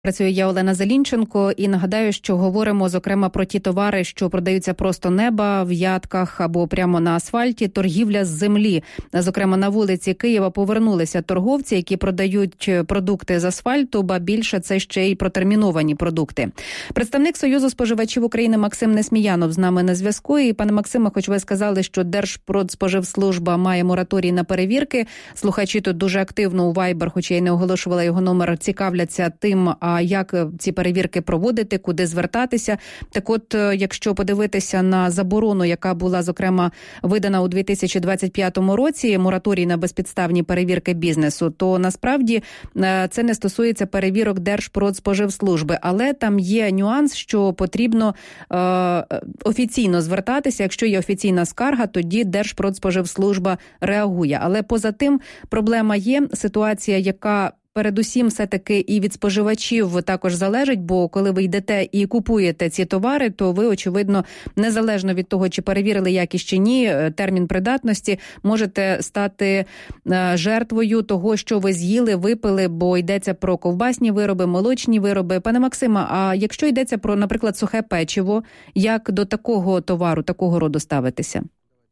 Працюю я, Олена Залінченко, і нагадаю, що говоримо, зокрема, про ті товари, що продаються просто неба, в ядках або прямо на асфальті, торгівля з землі. Зокрема, на вулиці Києва повернулися торговці, які продають продукти з асфальту, ба більше це ще й протерміновані продукти. Представник Союзу споживачів України Максим Несміянов з нами на зв'язку. І, пане Максиме, хоч ви сказали, що Держпродспоживслужба має мораторій на перевірки, слухачі тут дуже активно у Viber, хоча я не оголошувала його номер, цікавляться тим, а як ці перевірки проводити, куди звертатися. Так от, якщо подивитися на заборону, яка була, зокрема, видана у 2025 році, мораторій на безпідставні перевірки бізнесу, то насправді це не стосується перевірок Держпродспоживслужби. Але там є нюанс, що потрібно офіційно звертатися. Якщо є офіційна скарга, тоді Держпродспоживслужба реагує. Але поза тим проблема є, ситуація, яка передусім все-таки і від споживачів також залежить, бо коли ви йдете і купуєте ці товари, то ви, очевидно, незалежно від того, чи перевірили якість чи ні, термін придатності, можете стати жертвою того, що ви з'їли, випили, бо йдеться про ковбасні вироби, молочні вироби. Пане Максиме, а якщо йдеться про, наприклад, сухе печиво, як до такого товару, такого роду ставитися?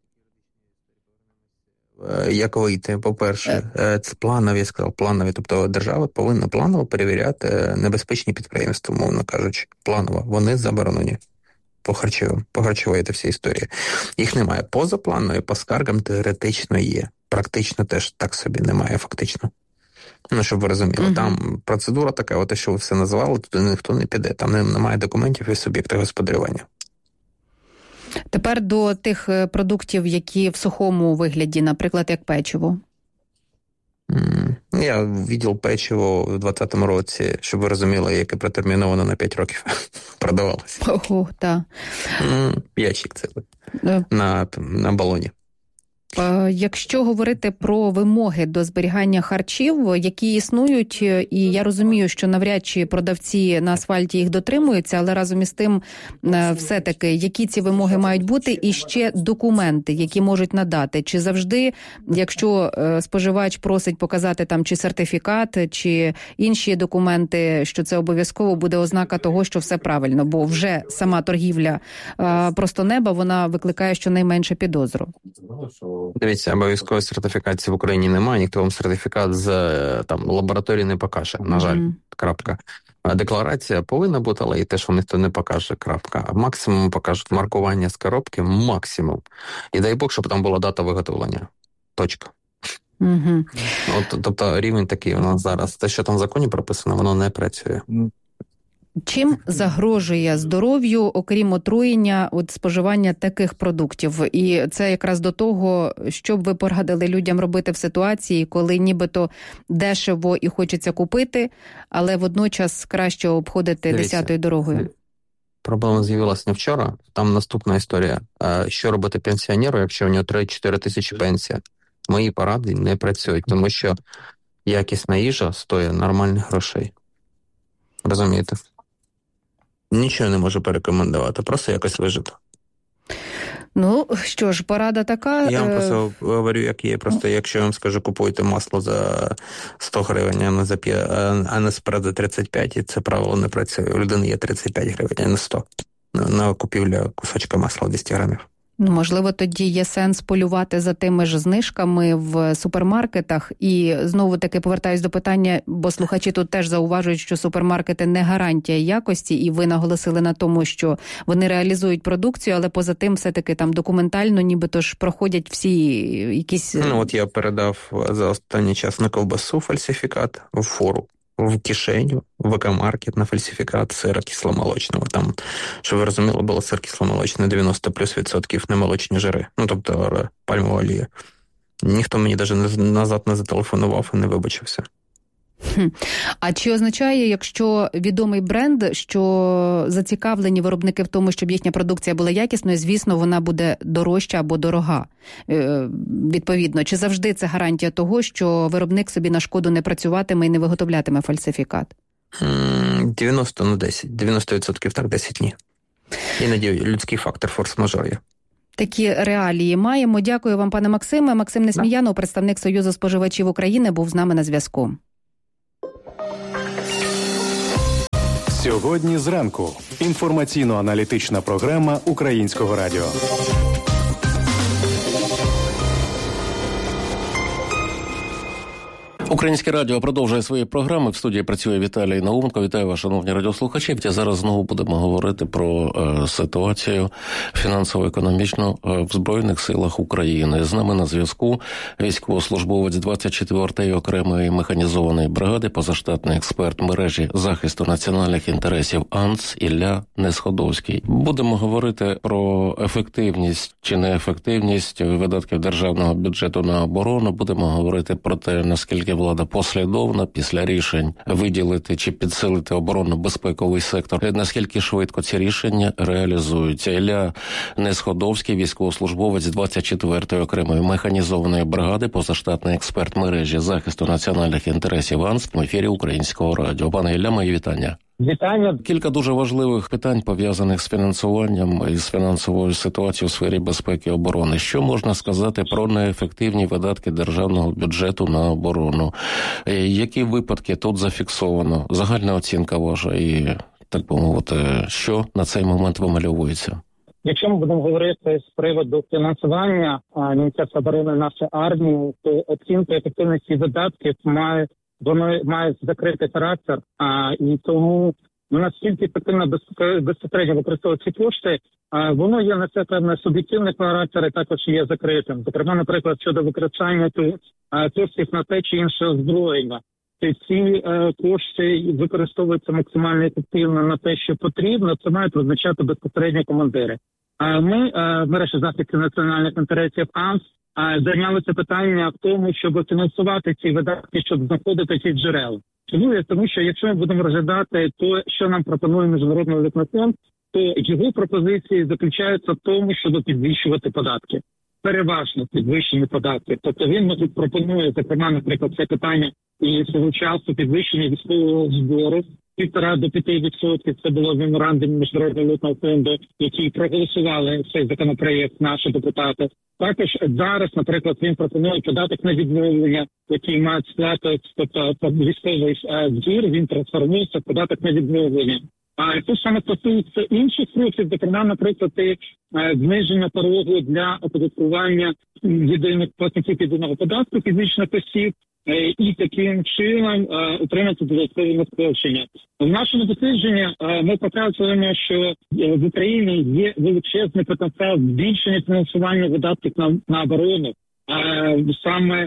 Як вийти? По-перше, це планові, я сказав, планові. Тобто держава повинна планово перевіряти небезпечні підприємства, мовно кажучи. Планово. Вони заборонені по харчовій та вся історія. Їх немає. Позапланові, по скаргам теоретично є. Практично теж так собі немає, фактично. Ну, щоб ви розуміли. Там процедура така, от що ви все назвали, туди ніхто не піде. Там немає документів і суб'єкта господарювання. Тепер до тих продуктів, які в сухому вигляді, наприклад, як печиво. Я відділ печиво в 2020 році, щоб ви розуміли, яке протерміновано на 5 років продавалося. Ого, так. Ящик це на балоні. Якщо говорити про вимоги до зберігання харчів, які існують, і я розумію, що навряд чи продавці на асфальті їх дотримуються, але разом із тим все-таки, які ці вимоги мають бути, і ще документи, які можуть надати. Чи завжди, якщо споживач просить показати там чи сертифікат, чи інші документи, що це обов'язково буде ознака того, що все правильно, бо вже сама торгівля просто неба, вона викликає щонайменше підозру. Дивіться, обов'язкової сертифікації в Україні немає, ніхто вам сертифікат з лабораторії не покаже, на жаль, крапка. Декларація повинна бути, але і те, що ніхто не покаже, крапка. Максимум покажуть маркування з коробки, максимум. І дай Бог, щоб там була дата виготовлення. Точка. Тобто рівень такий у нас зараз. Те, що там в законі прописано, воно не працює. Чим загрожує здоров'ю, окрім отруєння, споживання таких продуктів? І це якраз до того, що б ви порадили людям робити в ситуації, коли нібито дешево і хочеться купити, але водночас краще обходити десятою дорогою. Проблема з'явилася не вчора. Там наступна історія. Що робити пенсіонеру, якщо у нього 3-4 тисячі пенсія? Мої поради не працюють, тому що якісна їжа стоїть нормальних грошей. Розумієте? Нічого не можу порекомендувати, просто якось вижити. Ну, що ж, порада така... Я вам просто говорю, як є. Просто якщо я вам скажу, купуйте масло за 100 гривень, а не спред за 35, і це правило не працює. У людини є 35 гривень, а не 100. На купівлю кусочка масла 200 грамів. Можливо, тоді є сенс полювати за тими ж знижками в супермаркетах. І знову-таки повертаюсь до питання, бо слухачі тут теж зауважують, що супермаркети не гарантія якості, і ви наголосили на тому, що вони реалізують продукцію, але поза тим все-таки там документально нібито ж проходять всі якісь... От я передав за останній час на ковбасу фальсифікат в фору. В кишеню, в екомаркет на фальсифікат сира кисломолочного. Там, щоб ви розуміли, було сир кисломолочний 90+% немолочні жири. Тобто пальмова олія. Ніхто мені навіть назад не зателефонував і не вибачився. А чи означає, якщо відомий бренд, що зацікавлені виробники в тому, щоб їхня продукція була якісною, звісно, вона буде дорожча або дорога? Відповідно, чи завжди це гарантія того, що виробник собі на шкоду не працюватиме і не виготовлятиме фальсифікат? 90 на 10. 90% так, 10 ні. Іноді людський фактор форс-мажор є. Такі реалії маємо. Дякую вам, пане Максиме. Максим Несміянов, представник Союзу споживачів України, був з нами на зв'язку. Сьогодні зранку. Інформаційно-аналітична програма Українського радіо. Українське радіо продовжує свої програми. В студії працює Віталій Науменко. Вітаю вас, шановні радіослухачі. Зараз знову будемо говорити про ситуацію фінансово-економічну в Збройних силах України. З нами на зв'язку військовослужбовець 24-ї окремої механізованої бригади, позаштатний експерт мережі захисту національних інтересів АНЦ Ілля Несходовський. Будемо говорити про ефективність чи неефективність видатків державного бюджету на оборону. Будемо говорити про те, наскільки влада послідовна після рішень виділити чи підсилити оборонно-безпековий сектор, наскільки швидко ці рішення реалізуються. Ілля Несходовський, військовослужбовець 24-ї окремої механізованої бригади, позаштатний експерт мережі захисту національних інтересів АНЦ в ефірі Українського радіо. Пане Ілля, мої вітання. Вітання. Кілька дуже важливих питань, пов'язаних з фінансуванням і з фінансовою ситуацією у сфері безпеки і оборони. Що можна сказати про неефективні видатки державного бюджету на оборону? Які випадки тут зафіксовано? Загальна оцінка ваша і, так би мовити, що на цей момент вимальовується? Якщо ми будемо говорити з приводу фінансування Міністерства оборони нашої армії, то оцінка ефективності видатків має закритий характер, і тому наскільки ефективно безпосередньо використовувати ці кошти, воно є несе певний суб'єктивний характер і також є закритим. Зокрема, наприклад, щодо використання коштів на те чи інше озброєння. Ці кошти використовуються максимально ефективно на те, що потрібно, це мають визначати безпосередньо командири. Ми, мережа захисту національних інтересів АНЦ, зайнялися питання в тому, щоб фінансувати ці видатки, щоб знаходити ці джерела. Чому? Тому що якщо ми будемо розглядати то, що нам пропонує Міжнародний валютний фонд, то його пропозиції заключаються в тому, щоб підвищувати податки. Переважно підвищені податки. Тобто він пропонує, зокрема, наприклад, це питання і свого часу підвищення військового збору 1,5 до 5%. Це було в меморандумі Міжнародного валютного фонду, які проголосували цей законопроєкт наші депутати. Також зараз, наприклад, він пропонує податок на відновлення, який мають сплатити, тобто військовий збір, він трансформується в податок на відновлення. А тут саме стосується інших кроків, зокрема, наприклад, зниження порогу для оподаткування єдиних платників єдиного податку фізичних осіб, і таким чином отримати додаткові надходження. В нашому дослідженні ми показуємо, що в Україні є величезний потенціал збільшення фінансування видатків на оборону, саме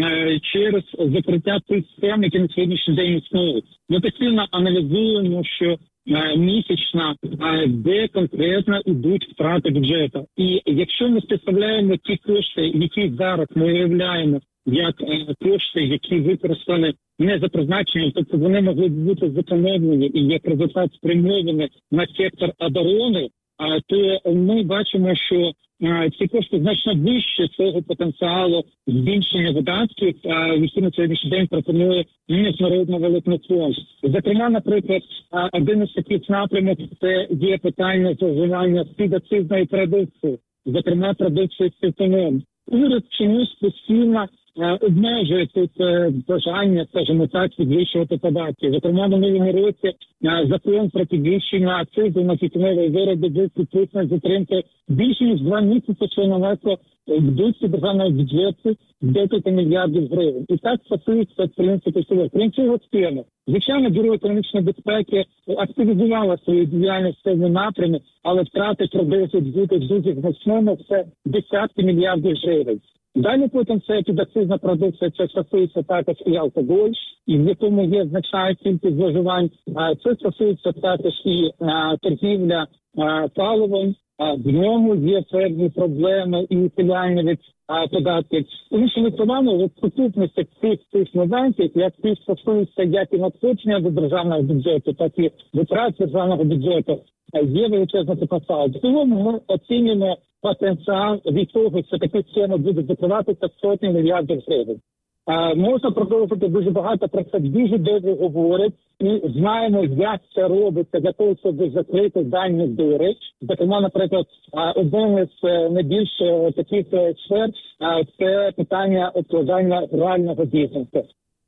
через закриття тих схем, які на сьогоднішній день існують. Ми постійно аналізуємо, що місячно, де конкретно йдуть втрати бюджету. І якщо ми співставляємо ті кошти, які зараз ми виявляємо як кошти, які використані не за призначенням, тобто вони могли б бути зекономлені і як результат спрямовані на сектор оборони, то ми бачимо, що ці кошти значно вище цього потенціалу збільшення видатків, які на сьогоднішній день пропонує Міжнародний валютний фонд. Зокрема, наприклад, один із таких напрямок – це є питання зловживання підакцизної продукції, зокрема продукції з тютюном. Уряд чомусь постійно обмежує тут бажання, скажімо так, підвищувати податки. Зокрема, в минулому році закон про підвищення акцизу на тютюнові вироби був підписаний затримки більше ніж 2 місяці, що нанесло вдуться державного бюджету декілька мільярдів гривень. І так стосується, в принципі, всього. Крім цього, схеми. Звичайно, Бюро економічної безпеки активізувало свою діяльність в цьому напрямі, але втрати продовжують бути дуже значними, це десятки мільярдів гривень. Далі потім це підакцизна продукція, це стосується також і алкоголь, і в якому є значна кількість зловживань. Це стосується також і торгівля паливом, в ньому є певні проблеми і ухиляння від податків. Іншими словами, сукупність цих моментів, як ці стосуються як і надходження до державного бюджету, так і витрат державного бюджету, є величезна потенціал. В цілому ми оцінюємо потенціал від того, що такі схеми будуть закриватися сотні мільярдів гривень. Можна продовжити дуже багато, про це дуже довго говорять, і знаємо, як це робиться для того, щоб закрити дані збори. Зокрема, наприклад, один з найбільш таких сфер – це питання обкладання реального бізнесу.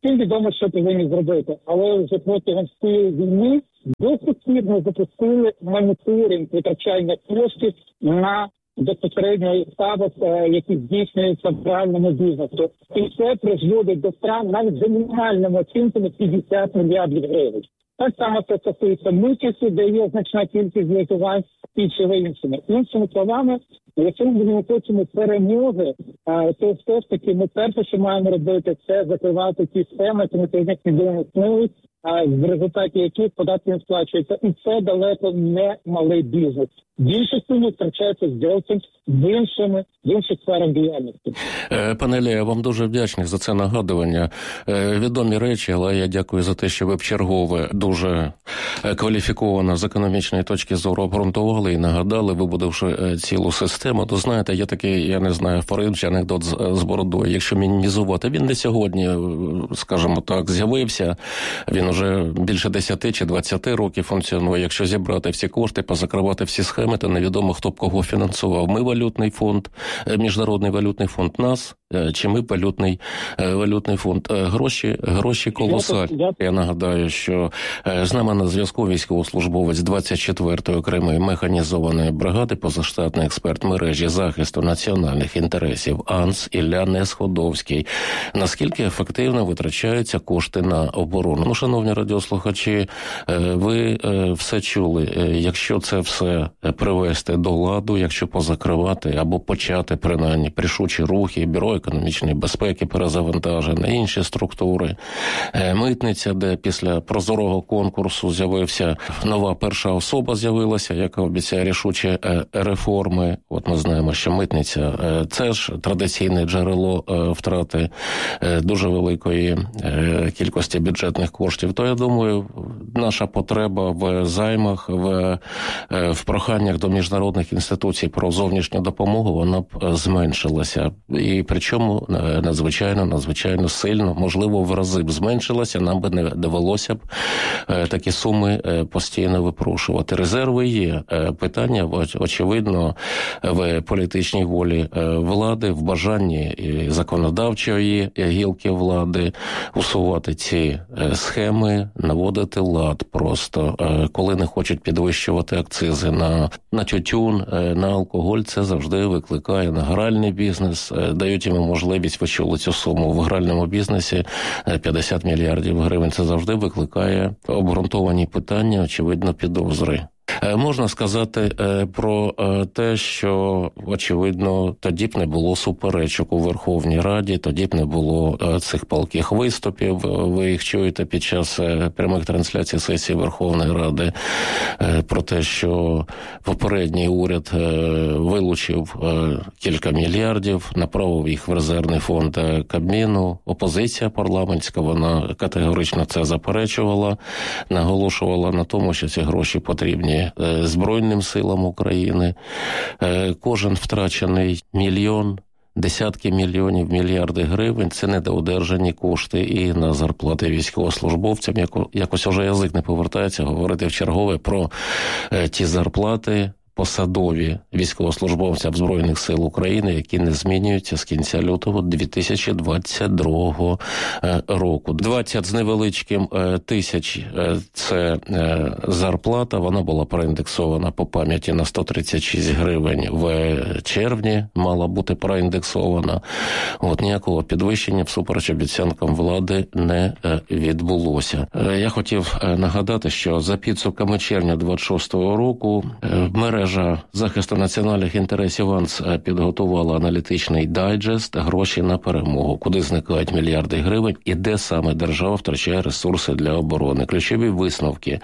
всім відомо, що повинні зробити. Але вже протягом цієї війни дослідно запустили моніторинг витрачання коштів на безпосередньо ставок, які здійснюються в реальному бізнесу. І це призводить до втрат навіть за мінімальними оцінками 50 мільярдів гривень. Так само це стосується митниці, де є значна кількість зловживань і чого іншими. Іншими словами, якщо ми хочемо перемоги, то все ж таки ми перше, що маємо робити, це закривати ті схеми, які на сьогоднішній день існують, в результаті яких податки не сплачуються. І це далеко не малий бізнес. Більше суми втрачається зовсім в інших сферах діяльності. Пане Ілля, я вам дуже вдячний за це нагадування. Відомі речі, але я дякую за те, що ви вчергове дуже кваліфіковано з економічної точки зору обґрунтували і нагадали, вибудувши цілу систему. То знаєте, є такий, я не знаю, форин чи анекдот з бородою. Якщо мінімізувати, він не сьогодні, скажімо так, з'явився. Він уже більше 10 чи 20 років функціонує. Якщо зібрати всі кошти, позакривати всі схеми, то невідомо, хто б кого фінансував. Ми валютний фонд, Міжнародний валютний фонд нас, чи ми валютний фонд. Гроші колосальні. Я нагадаю, що з нами на зв'язку військовослужбовець 24-ї окремої механізованої бригади, позаштатний експерт мережі захисту національних інтересів АНС Ілля Несходовський. Наскільки ефективно витрачаються кошти на оборону? Ну, шановні радіослухачі, ви все чули. Якщо це все привести до ладу, якщо позакривати або почати принаймні рішучі рухи, Бюро економічної безпеки перезавантажене, інші структури, митниця, де після прозорого конкурсу з'явився нова перша особа, з'явилася, яка обіцяє рішучі реформи. От ми знаємо, що митниця – це ж традиційне джерело втрати дуже великої кількості бюджетних коштів. То, я думаю, наша потреба в займах, в проханнях до міжнародних інституцій про зовнішню допомогу, вона б зменшилася. І причому надзвичайно сильно, можливо, в рази б зменшилася, нам би не довелося б такі суми постійно випрошувати. Резерви є. Питання, очевидно, в політичній волі влади, в бажанні законодавчої гілки влади усувати ці схеми, наводити лад просто. Коли не хочуть підвищувати акцизи на тютюн, на алкоголь, це завжди викликає на гральний бізнес, дають йому можливість, ви чули цю суму, в гральному бізнесі 50 мільярдів гривень, це завжди викликає обґрунтовані питання, очевидно, підозри. Можна сказати про те, що, очевидно, тоді б не було суперечок у Верховній Раді, тоді б не було цих палких виступів. Ви їх чуєте під час прямих трансляцій сесії Верховної Ради про те, що попередній уряд вилучив кілька мільярдів, направив їх в резервний фонд Кабміну. Опозиція парламентська, вона категорично це заперечувала, наголошувала на тому, що ці гроші потрібні Збройним силам України. Кожен втрачений мільйон, десятки мільйонів, мільярди гривень – це недоодержані кошти і на зарплати військовослужбовцям. Якось уже язик не повертається говорити вчергове про ті зарплати посадові військовослужбовцям Збройних сил України, які не змінюються з кінця лютого 2022 року. 20 з невеличким тисяч – це зарплата, вона була проіндексована по пам'яті на 136 гривень в червні, мала бути проіндексована. От ніякого підвищення всупереч обіцянкам влади не відбулося. Я хотів нагадати, що за підсумками червня 26 року мережа захисту національних інтересів АНС підготувала аналітичний дайджест «Гроші на перемогу», куди зникають мільярди гривень і де саме держава втрачає ресурси для оборони. Ключові висновки.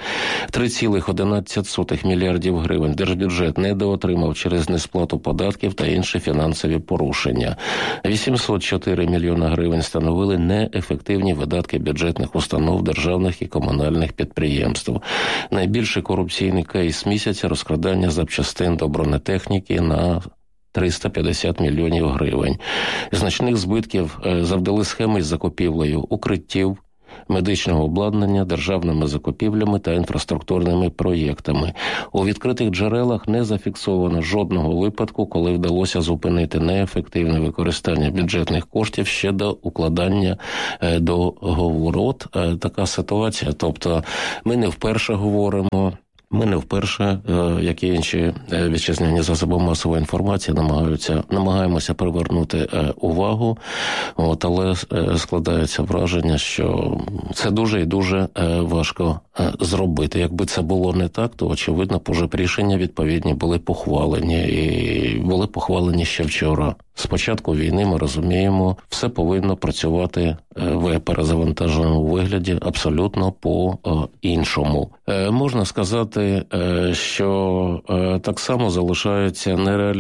3,11 мільярдів гривень держбюджет недоотримав через несплату податків та інші фінансові порушення. 804 мільйона гривень становили неефективні видатки бюджетних установ, державних і комунальних підприємств. Найбільший корупційний кейс місяця – розкрадання запчастин до бронетехніки на 350 мільйонів гривень. Значних збитків завдали схеми з закупівлею укриттів, медичного обладнання, державними закупівлями та інфраструктурними проєктами. У відкритих джерелах не зафіксовано жодного випадку, коли вдалося зупинити неефективне використання бюджетних коштів ще до укладання договору. От така ситуація. Тобто ми не вперше говоримо, ми не вперше, як і інші вітчизняні засоби масової інформації, намагаємося привернути увагу, але складається враження, що це дуже і дуже важко зробити. Якби це було не так, то, очевидно, б уже рішення відповідні були похвалені, і були похвалені ще вчора. З початку війни, ми розуміємо, все повинно працювати в перезавантаженому вигляді абсолютно по-іншому. Можна сказати, що так само залишаються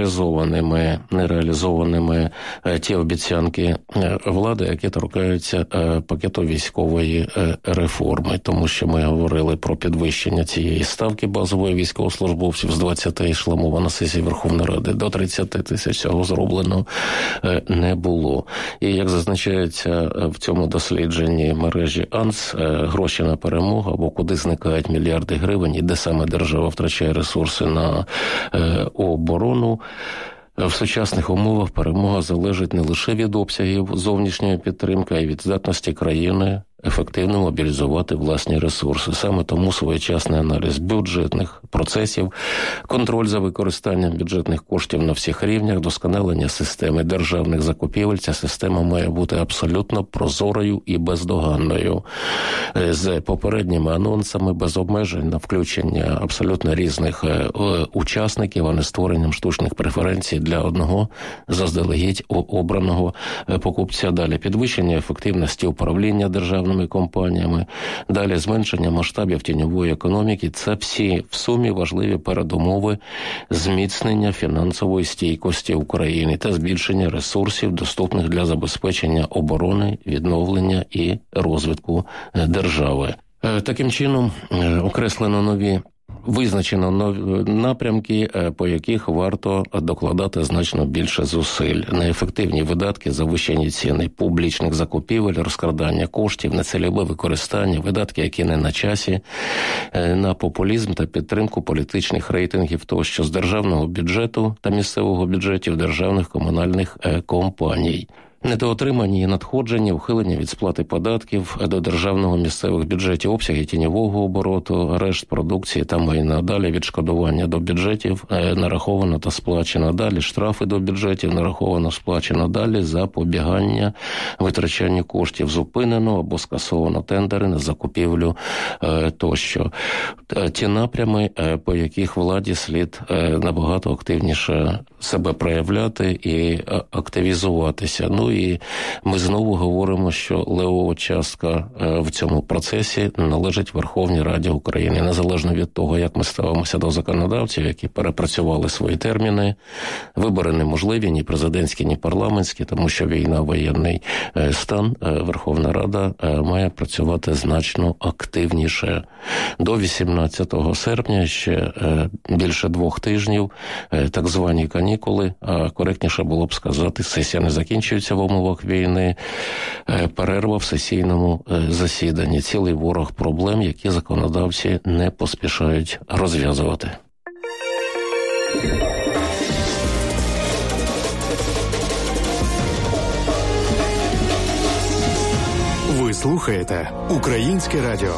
нереалізованими ті обіцянки влади, які торкаються пакету військової реформи. Тому що ми говорили про підвищення цієї ставки базової військовослужбовців з 20 йшла мова на сесії Верховної Ради, до 30 тисяч цього зроблено не було. І як зазначається в цьому дослідженні мережі АНС, гроші на перемогу або куди зникають мільярди гривень і де саме держава втрачає ресурси на оборону, в сучасних умовах перемога залежить не лише від обсягів зовнішньої підтримки, а й від здатності країни ефективно мобілізувати власні ресурси. Саме тому своєчасний аналіз бюджетних процесів, контроль за використанням бюджетних коштів на всіх рівнях, досконалення системи державних закупівель. Ця система має бути абсолютно прозорою і бездоганною. З попередніми анонсами, без обмежень на включення абсолютно різних учасників, а не створенням штучних преференцій для одного заздалегідь обраного покупця. Далі підвищення ефективності управління державними компаніями, далі зменшення масштабів тіньової економіки. Це всі в сумі важливі передумови зміцнення фінансової стійкості України та збільшення ресурсів, доступних для забезпечення оборони, відновлення і розвитку держави. Таким чином, визначено напрямки, по яких варто докладати значно більше зусиль. Неефективні видатки, завищені ціни публічних закупівель, розкрадання коштів, нецільове використання, видатки, які не на часі, на популізм та підтримку політичних рейтингів тощо з державного бюджету та місцевого бюджетів державних комунальних компаній. Недоотримані надходження, ухилення від сплати податків до державного місцевих бюджетів, обсяги тіньового обороту, арешт продукції та майна. Далі відшкодування до бюджетів нараховано та сплачено. Далі штрафи до бюджетів нараховано, сплачено. Далі запобігання витрачанню коштів, зупинено або скасовано тендери на закупівлю тощо. Ті напрями, по яких владі слід набагато активніше себе проявляти і активізуватися. І ми знову говоримо, що левова частка в цьому процесі належить Верховній Раді України. Незалежно від того, як ми ставимося до законодавців, які перепрацювали свої терміни, вибори неможливі, ні президентські, ні парламентські, тому що війна, воєнний стан, Верховна Рада має працювати значно активніше. До 18 серпня, ще більше 2 тижнів, так звані канікули, а коректніше було б сказати, сесія не закінчується в умовах війни, перерва в сесійному засіданні. Цілий ворог проблем, які законодавці не поспішають розв'язувати. Ви слухаєте Українське радіо.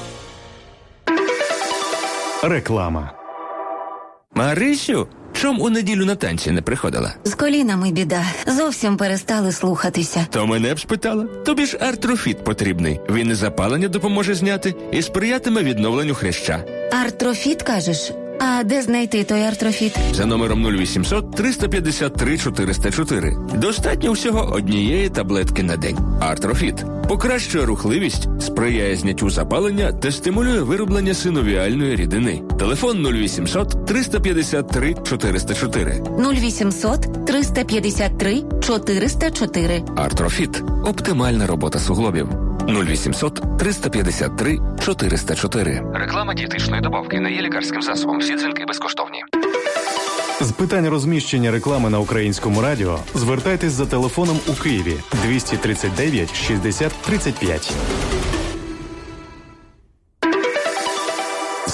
Реклама. Марисю, чом у неділю на танці не приходила? З колінами біда. Зовсім перестали слухатися. То мене б спитала. Тобі ж Артрофіт потрібний. Він і запалення допоможе зняти, і сприятиме відновленню хряща. Артрофіт, кажеш? А де знайти той Артрофіт? За номером 0800 353 404. Достатньо всього однієї таблетки на день. Артрофіт покращує рухливість, сприяє зняттю запалення та стимулює вироблення синовіальної рідини. Телефон 0800 353 404. 0800 353 404. Артрофіт. Оптимальна робота суглобів. 0800 353 404. Реклама дієтичної добавки не є лікарським засобом. Всі дзвінки безкоштовні. З питань розміщення реклами на Українському радіо звертайтесь за телефоном у Києві 239 60 35.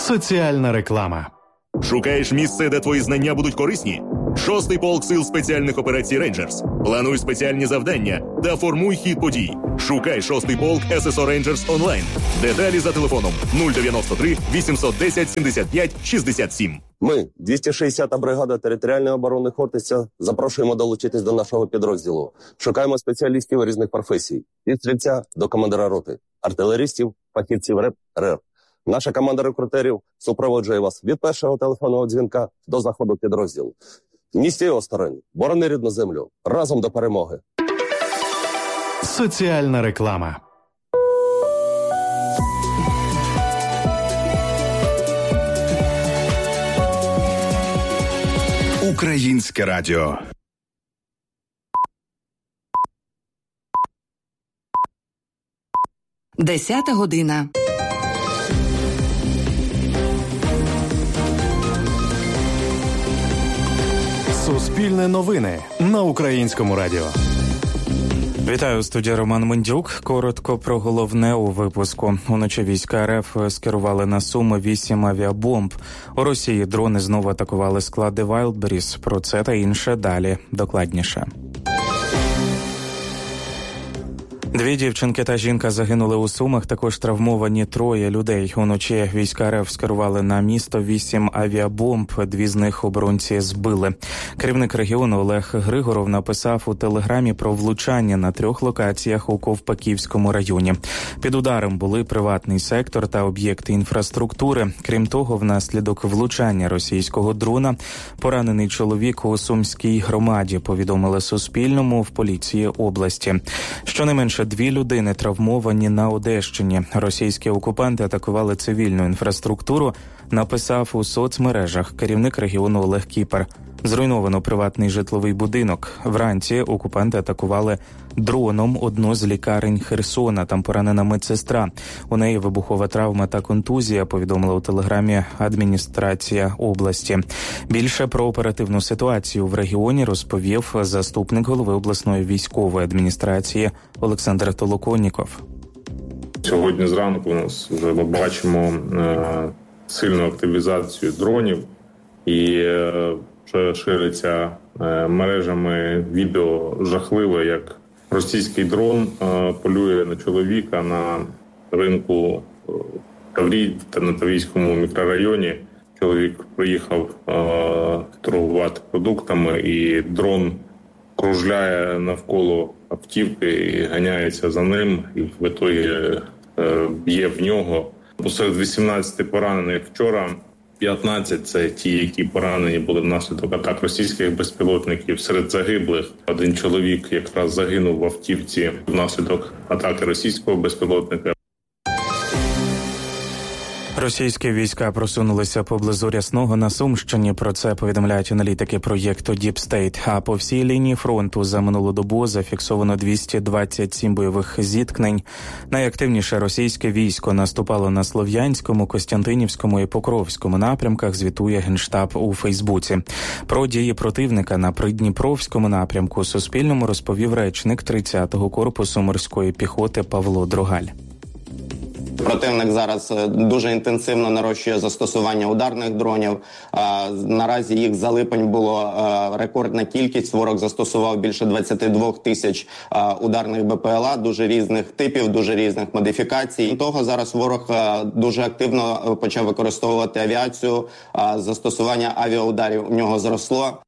Соціальна реклама. Шукаєш місце, де твої знання будуть корисні? 6-й полк сил спеціальних операцій «Рейнджерс». Плануй спеціальні завдання та формуй хід подій. Шукай 6-й полк ССО «Рейнджерс» онлайн. Деталі за телефоном 093 810 75 67. Ми, 260-та бригада територіальної оборони Хортиця, запрошуємо долучитись до нашого підрозділу. Шукаємо спеціалістів різних професій. Від стрільця до командира роти, артилеристів, фахівців РЕП, РЕР. Наша команда рекрутерів супроводжує вас від першого телефонного дзвінка до заходу підрозділу. Ні з цієї сторони. Борони рідну землю. Разом до перемоги. Соціальна реклама. Українське радіо. Десята година. Суспільне новини на Українському радіо. Вітаю, студія Роман Мендюк. Коротко про головне у випуску. Уночі війська РФ скерували на Суми 8 авіабомб. У Росії дрони знову атакували склади Wildberries. Про це та інше далі. Докладніше. 2 дівчинки та жінка загинули у Сумах, також травмовані 3 людей. Уночі війська РФ скерували на місто 8 авіабомб, 2 з них оборонці збили. Керівник регіону Олег Григоров написав у телеграмі про влучання на 3 локаціях у Ковпаківському районі. Під ударом були приватний сектор та об'єкти інфраструктури. Крім того, внаслідок влучання російського дрона поранений чоловік у Сумській громаді, повідомили Суспільному в поліції області. Щонайменше 2 людини травмовані на Одещині. Російські окупанти атакували цивільну інфраструктуру, написав у соцмережах керівник регіону Олег Кіпер. Зруйновано приватний житловий будинок. Вранці окупанти атакували дроном одну з лікарень Херсона. Там поранена медсестра. У неї вибухова травма та контузія, повідомила у телеграмі адміністрація області. Більше про оперативну ситуацію в регіоні розповів заступник голови обласної військової адміністрації Олександр Толоконніков. Сьогодні зранку ми бачимо сильну активізацію дронів і вже шириться мережами відео жахливе, як російський дрон полює на чоловіка на ринку Таврій та на Таврійському мікрорайоні. Чоловік приїхав торгувати продуктами, і дрон кружляє навколо автівки і ганяється за ним, і в ітогі б'є в нього. Посеред 18 поранених вчора 15 – це ті, які поранені були внаслідок атак російських безпілотників. Серед загиблих 1 чоловік якраз загинув в автівці внаслідок атаки російського безпілотника. Російські війська просунулися поблизу Рясного на Сумщині. Про це повідомляють аналітики проєкту Deep State. А по всій лінії фронту за минулу добу зафіксовано 227 бойових зіткнень. Найактивніше російське військо наступало на Слов'янському, Костянтинівському і Покровському напрямках, звітує Генштаб у Фейсбуці. Про дії противника на Придніпровському напрямку Суспільному розповів речник 30-го корпусу морської піхоти Павло Дрогаль. Противник зараз дуже інтенсивно нарощує застосування ударних дронів. Наразі їх за липень було рекордна кількість. Ворог застосував більше 22 тисяч ударних БПЛА, дуже різних типів, дуже різних модифікацій. Того зараз ворог дуже активно почав використовувати авіацію. Застосування авіаударів у нього зросло.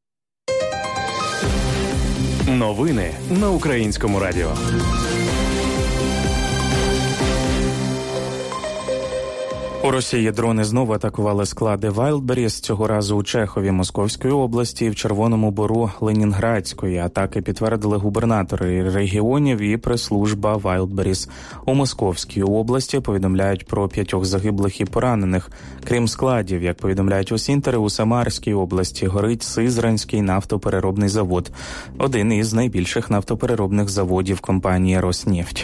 Новини на Українському радіо. У Росії дрони знову атакували склади Wildberries, цього разу у Чехові Московської області і в Червоному Бору Ленінградської. Атаки підтвердили губернатори регіонів і прес-служба Wildberries. У Московській області повідомляють про 5 загиблих і поранених. Крім складів, як повідомляють осінтери, у Самарській області горить Сизранський нафтопереробний завод. Один із найбільших нафтопереробних заводів компанії «Роснефть».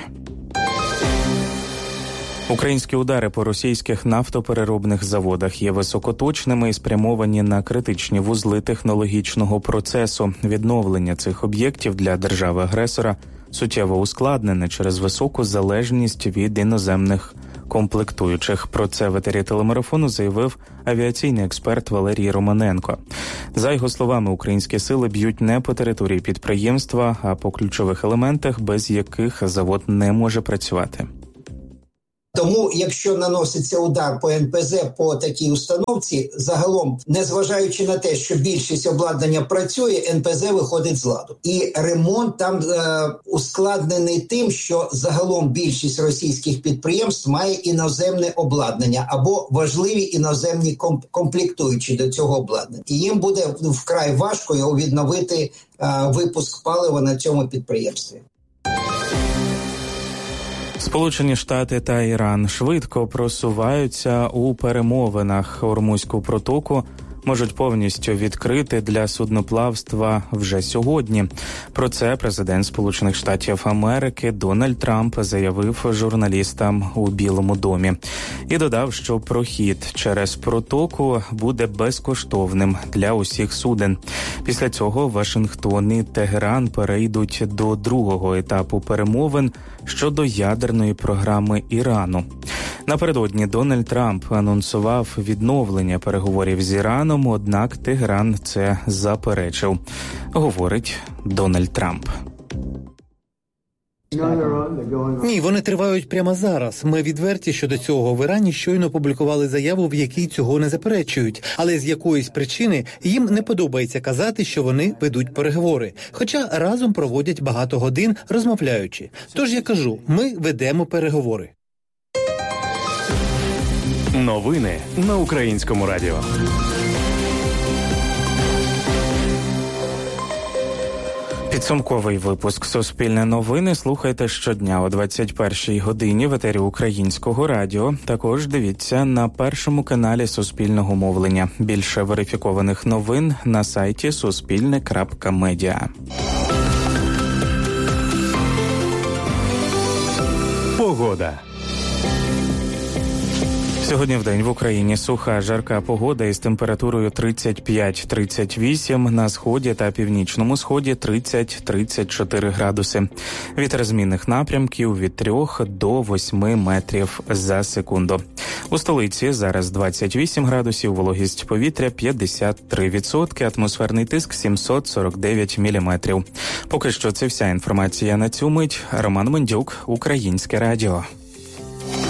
Українські удари по російських нафтопереробних заводах є високоточними і спрямовані на критичні вузли технологічного процесу. Відновлення цих об'єктів для держави-агресора суттєво ускладнене через високу залежність від іноземних комплектуючих. Про це в етері телемарафону заявив авіаційний експерт Валерій Романенко. За його словами, українські сили б'ють не по території підприємства, а по ключових елементах, без яких завод не може працювати. Тому, якщо наноситься удар по НПЗ, по такій установці, загалом, незважаючи на те, що більшість обладнання працює, НПЗ виходить з ладу. І ремонт там ускладнений тим, що загалом більшість російських підприємств має іноземне обладнання або важливі іноземні комплектуючі до цього обладнання. І їм буде вкрай важко його відновити випуск палива на цьому підприємстві. Сполучені Штати та Іран швидко просуваються у перемовинах. Ормузьку протоку можуть повністю відкрити для судноплавства вже сьогодні. Про це президент Сполучених Штатів Америки Дональд Трамп заявив журналістам у Білому домі. І додав, що прохід через протоку буде безкоштовним для усіх суден. Після цього Вашингтон і Тегеран перейдуть до другого етапу перемовин щодо ядерної програми Ірану. Напередодні Дональд Трамп анонсував відновлення переговорів з Іраном, однак Тегеран це заперечив, говорить Дональд Трамп. Ні, вони тривають прямо зараз. Ми відверті щодо цього. В Ірані щойно публікували заяву, в якій цього не заперечують. Але з якоїсь причини їм не подобається казати, що вони ведуть переговори. Хоча разом проводять багато годин, розмовляючи. Тож я кажу, ми ведемо переговори. Новини на Українському радіо. Підсумковий випуск «Суспільне новини» слухайте щодня о 21-й годині в етері Українського радіо. Також дивіться на першому каналі Суспільного мовлення. Більше верифікованих новин на сайті suspilne.media. Погода. Сьогодні вдень в Україні суха, жарка погода із температурою 35-38, на сході та північному сході 30-34 градуси. Вітер змінних напрямків від 3 до 8 метрів за секунду. У столиці зараз 28 градусів, вологість повітря 53%, атмосферний тиск 749 міліметрів. Поки що це вся інформація на цю мить. Роман Мендюк, Українське радіо.